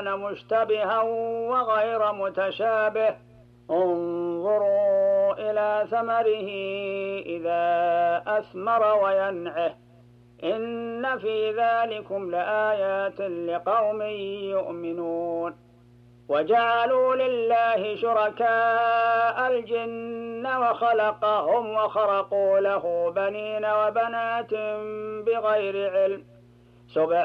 مشتبها وغير متشابه انظروا إلى ثمره إذا أثمر وينعه إن في ذلكم لآيات لقوم يؤمنون. وجعلوا لله شركاء الجن وخلقهم وخرقوا له بنين وبنات بغير علم